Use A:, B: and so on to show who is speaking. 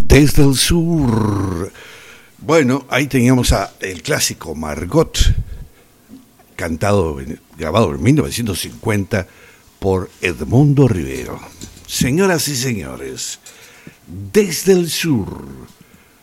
A: Desde el sur. Bueno, ahí teníamos el clásico Margot, grabado en 1950 por Edmundo Rivero. Señoras y señores, desde el sur.